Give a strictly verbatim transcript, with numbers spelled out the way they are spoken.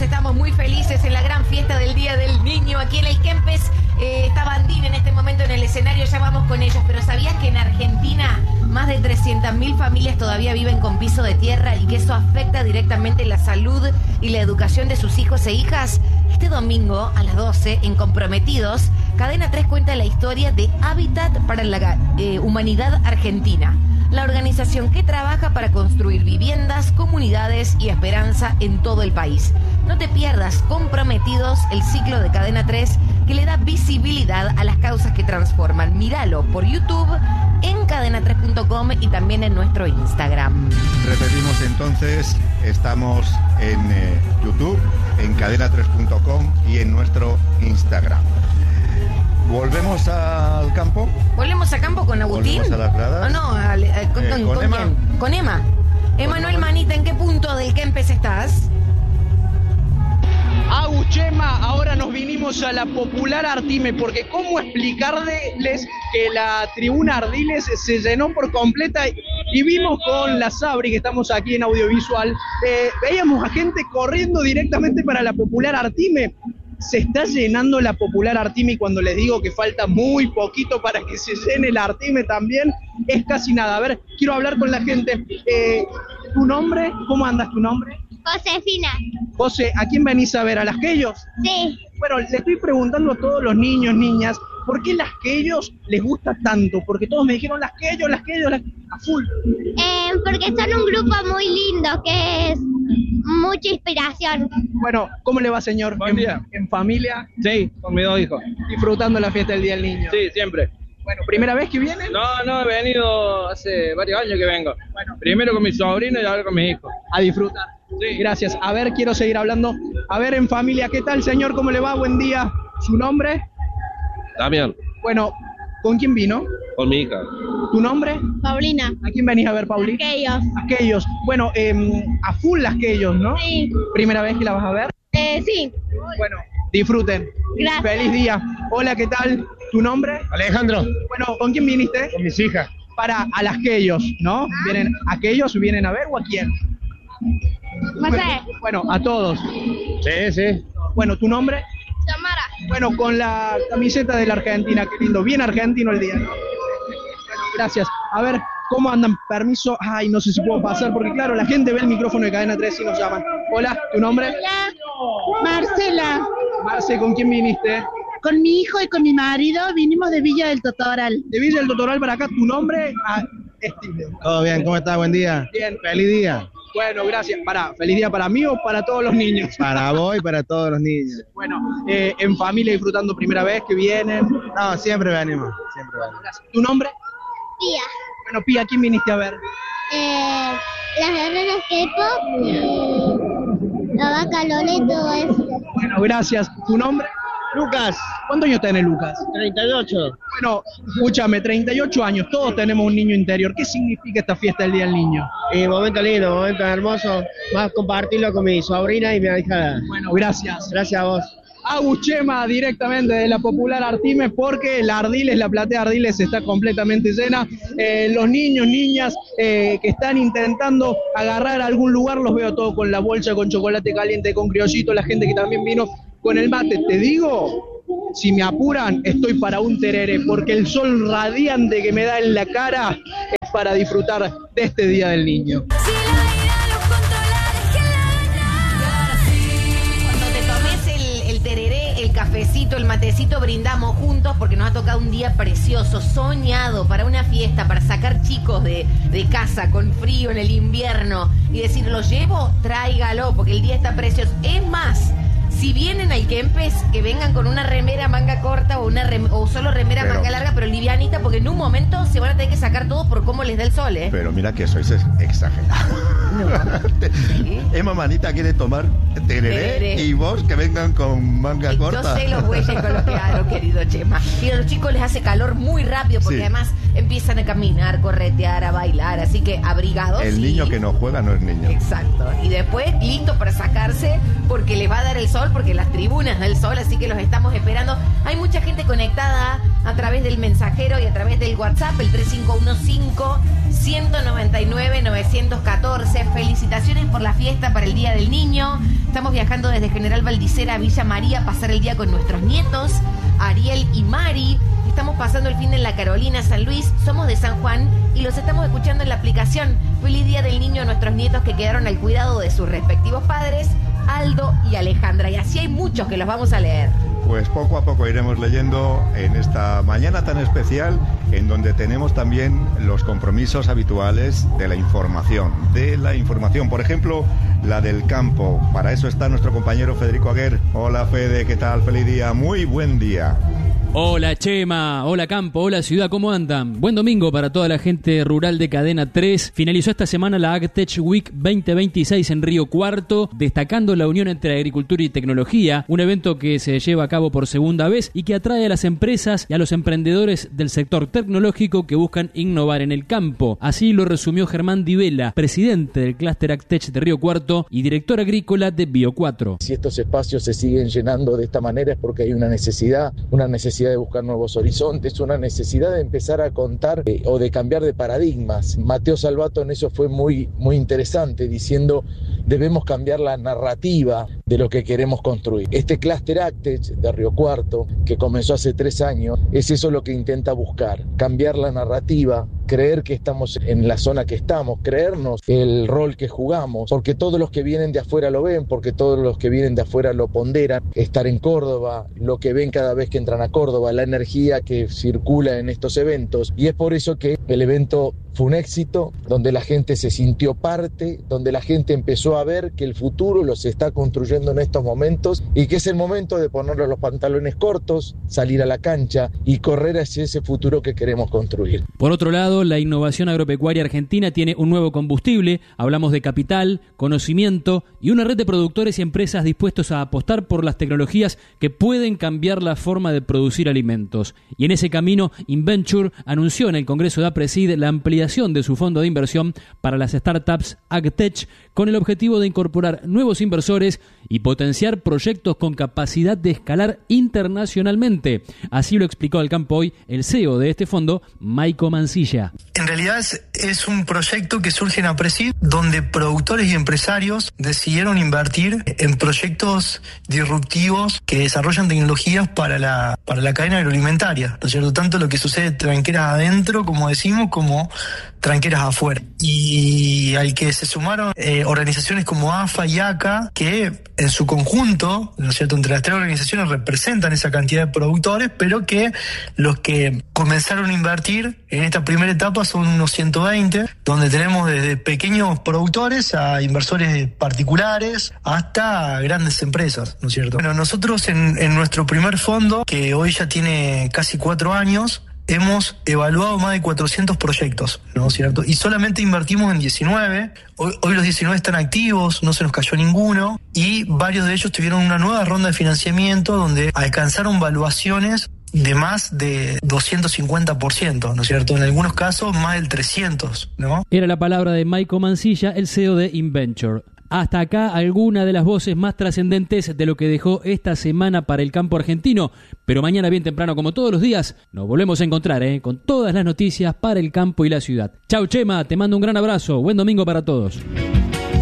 estamos muy felices en la gran fiesta del Día del Niño aquí en el Kempes. Eh, está Bandín en este momento en el escenario, ya vamos con ellos. Pero ¿sabías que en Argentina más de trescientas mil familias todavía viven con piso de tierra y que eso afecta directamente la salud y la educación de sus hijos e hijas? Este domingo a las doce, en Comprometidos, Cadena tres cuenta la historia de Hábitat para la eh, Humanidad Argentina, la organización que trabaja para construir viviendas, comunidades y esperanza en todo el país. No te pierdas Comprometidos, el ciclo de Cadena tres que le da visibilidad a las causas que transforman. Míralo por YouTube, en cadena tres punto com y también en nuestro Instagram. Repetimos entonces, estamos en eh, YouTube, en cadena tres punto com y en nuestro Instagram. ¿Volvemos al campo? ¿Volvemos a campo con Agustín? ¿Volvemos a las gradas? ¿O no? Al, al, con, Eh, con, ¿con ¿con Emma? quién? ¿Con Emma? Emanuel Manita, ¿en qué punto del Kempes estás? Agus, Chema, ahora nos vinimos a la popular Artime, porque cómo explicarles que la tribuna Ardiles se llenó por completa y vimos con la Sabri, que estamos aquí en audiovisual, eh, veíamos a gente corriendo directamente para la popular Artime. Se está llenando la popular Artime y cuando les digo que falta muy poquito para que se llene la Artime también, es casi nada. A ver, quiero hablar con la gente. Eh, ¿Tu nombre? ¿Cómo andas tu nombre? Josefina. José, ¿a quién venís a ver? ¿A las Queyos? Sí. Bueno, le estoy preguntando a todos los niños, niñas, ¿por qué las Queyos les gusta tanto? Porque todos me dijeron las Queyos, las Queyos, las a full. Eh, porque son un grupo muy lindo, que es mucha inspiración. Bueno, ¿cómo le va, señor? Buen ¿En, día. ¿En familia? Sí, con mis dos hijos. Disfrutando la fiesta del Día del Niño. Sí, siempre. Bueno, ¿primera vez que vienen? No, no, he venido hace varios años que vengo. Bueno, Primero con mi sobrino y ahora con mis hijos. a disfrutar. Sí. Gracias. A ver, quiero seguir hablando. A ver, en familia, ¿qué tal, señor? ¿Cómo le va? Buen día. ¿Su nombre? También, Bueno, ¿con quién vino? con mi hija. ¿Tu nombre? Paulina. ¿A quién venís a ver, Pauli? Aquellos. Aquellos. Bueno, eh, a full las Aquellos, ¿no? Sí. ¿Primera vez que la vas a ver? Eh, sí. Bueno, disfruten. Gracias. Feliz día. Hola, ¿qué tal? ¿Tu nombre? Alejandro, Bueno, ¿con quién viniste? con mis hijas. Para a las Aquellos, ¿no? ¿Vienen aquellos vienen a ver o a quién? No sé. Bueno, a todos. Sí, sí. Bueno, ¿tu nombre? Samara. Bueno, con la camiseta de la Argentina, qué lindo. Bien argentino el día, ¿no? Bueno, gracias. A ver, ¿cómo andan? Permiso. Ay, no sé si puedo pasar, porque claro, la gente ve el micrófono de Cadena tres y nos llaman. Hola, ¿tu nombre? Hola, Marcela. Marce, ¿con quién viniste? Con mi hijo y con mi marido vinimos de Villa del Totoral. De Villa del Totoral para acá, ¿tu nombre? Ah, Steve. Todo bien, ¿cómo estás? Buen día. Bien. Feliz día. Bueno, gracias. Para, feliz día para mí o para todos los niños. Para vos y para todos los niños. Bueno, eh, en familia disfrutando primera vez que vienen. No, siempre venimos. Siempre venimos. Gracias. ¿Tu nombre? Tía. Bueno, Pía, ¿a quién viniste a ver? Eh, las guerreras K-pop y la vaca Lola y todo eso. Bueno, gracias. ¿Tu nombre? Lucas, ¿Cuántos años tenés, Lucas? treinta y ocho. Bueno, escúchame, treinta y ocho años, todos tenemos un niño interior. ¿Qué significa esta fiesta del Día del Niño? Y momento lindo, momento hermoso. Más compartirlo con mi sobrina y mi hija. Bueno, gracias. Gracias a vos. Agus Chema, directamente de la popular Artime, porque la Ardiles, la platea Ardiles está completamente llena. Eh, los niños, niñas eh, que están intentando agarrar algún lugar, los veo todos con la bolsa, con chocolate caliente, con criollito, la gente que también vino con el mate. Te digo, si me apuran, estoy para un tereré, porque el sol radiante que me da en la cara es para disfrutar de este Día del Niño. Cuando te tomes el, el tereré, el cafecito, el matecito, brindamos juntos porque nos ha tocado un día precioso, soñado para una fiesta, para sacar chicos de, de casa con frío en el invierno y decir, ¿lo llevo? Tráigalo, porque el día está precioso. Es más, si vienen al Kempes, que vengan con una remera manga corta o una rem o solo remera Pero- manga larga, pero livianita, porque en un momento se van a tener que sacar todo por cómo les da el sol, ¿eh? Pero mira que sois ex- exagerados. Sí. Emma Manita quiere tomar tereré, Tereré. y vos que vengan con manga Yo corta. sé los bueyes con los que hablo, querido Chema. Y a los chicos les hace calor muy rápido porque Sí. además empiezan a caminar, corretear, a bailar, así que abrigados. El sí. niño que no juega no es niño. Exacto. Y después listo para sacarse porque les va a dar el sol, porque las tribunas del sol, así que los estamos esperando. Hay mucha gente conectada a través del mensajero y a través del WhatsApp, el tres cinco uno cinco ciento noventa y nueve, novecientos catorce. Felicitaciones por la fiesta para el Día del Niño. Estamos viajando desde General Valdicera a Villa María a pasar el día con nuestros nietos, Ariel y Mari. Estamos pasando el fin de en La Carolina, San Luis. Somos de San Juan y los estamos escuchando en la aplicación. Feliz Día del Niño a nuestros nietos que quedaron al cuidado de sus respectivos padres, Aldo y Alejandra. Y así hay muchos que los vamos a leer. Pues poco a poco iremos leyendo en esta mañana tan especial, en donde tenemos también los compromisos habituales de la información. De la información, por ejemplo, la del campo. Para eso está nuestro compañero Federico Aguer. Hola Fede, ¿qué tal? Feliz día, muy buen día. Hola Chema, hola Campo, hola Ciudad, ¿cómo andan? Buen domingo para toda la gente rural de Cadena tres. Finalizó esta semana la AgTech Week veinte veintiséis en Río Cuarto, destacando la unión entre agricultura y tecnología, un evento que se lleva a cabo por segunda vez y que atrae a las empresas y a los emprendedores del sector tecnológico que buscan innovar en el campo. Así lo resumió Germán Di Vela, presidente del clúster AgTech de Río Cuarto y director agrícola de Bio cuatro. Si estos espacios se siguen llenando de esta manera es porque hay una necesidad, una necesidad de buscar nuevos horizontes, una necesidad de empezar a contar eh, o de cambiar de paradigmas. Mateo Salvato en eso fue muy, muy interesante, diciendo debemos cambiar la narrativa de lo que queremos construir. Este clúster AgTech de Río Cuarto, que comenzó hace tres años, es eso lo que intenta buscar, cambiar la narrativa, creer que estamos en la zona que estamos, creernos el rol que jugamos, porque todos los que vienen de afuera lo ven, porque todos los que vienen de afuera lo ponderan. Estar en Córdoba, lo que ven cada vez que entran a Córdoba, la energía que circula en estos eventos, y es por eso que el evento fue un éxito, donde la gente se sintió parte, donde la gente empezó a ver que el futuro los está construyendo en estos momentos y que es el momento de ponerle los pantalones cortos, salir a la cancha y correr hacia ese futuro que queremos construir. Por otro lado, la innovación agropecuaria argentina tiene un nuevo combustible. Hablamos de capital, conocimiento y una red de productores y empresas dispuestos a apostar por las tecnologías que pueden cambiar la forma de producir alimentos. Y en ese camino, Inventure anunció en el Congreso de APRESID la ampliación de su fondo de inversión para las startups AgTech con el objetivo de incorporar nuevos inversores y potenciar proyectos con capacidad de escalar internacionalmente. Así lo explicó al Campo hoy el C E O de este fondo, Maico Mancilla. En realidad es, es un proyecto que surge en APRESID, donde productores y empresarios decidieron invertir en proyectos disruptivos que desarrollan tecnologías para la, para la cadena agroalimentaria, ¿no es cierto? Tanto lo que sucede tranqueras adentro, como decimos, como tranqueras afuera. Y al que se sumaron eh, organizaciones como A F A y A C A, que en su conjunto, ¿no es cierto?, entre las tres organizaciones representan esa cantidad de productores, pero que los que comenzaron a invertir en esta primera etapa son unos ciento veinte, donde tenemos desde pequeños productores a inversores particulares hasta grandes empresas, ¿no es cierto? Bueno, nosotros en, en nuestro primer fondo, que hoy ya tiene casi cuatro años, hemos evaluado más de cuatrocientos proyectos, ¿no es cierto? Y solamente invertimos en diecinueve. Hoy, hoy los diecinueve están activos, no se nos cayó ninguno, y varios de ellos tuvieron una nueva ronda de financiamiento donde alcanzaron valuaciones de más de doscientos cincuenta por ciento, ¿no es cierto? En algunos casos más del trescientos, ¿no? Era la palabra de Maico Mancilla, el C E O de Inventure. Hasta acá alguna de las voces más trascendentes de lo que dejó esta semana para el campo argentino. Pero mañana bien temprano, como todos los días, nos volvemos a encontrar ¿eh? con todas las noticias para el campo y la ciudad. Chau Chema, te mando un gran abrazo. Buen domingo para todos.